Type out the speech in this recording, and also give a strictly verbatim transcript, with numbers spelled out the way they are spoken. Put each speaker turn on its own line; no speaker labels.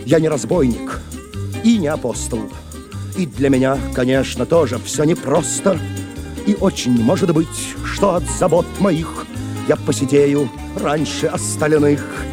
Я не разбойник и не апостол. И для меня, конечно, тоже все непросто. И очень может быть, что от забот моих я посидею раньше остальных.